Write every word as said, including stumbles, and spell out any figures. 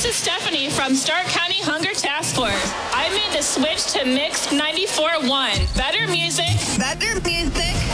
this is Stephanie from Stark County Hunger Task Force. I made the switch to Mix ninety-four point one. Better music. Better music.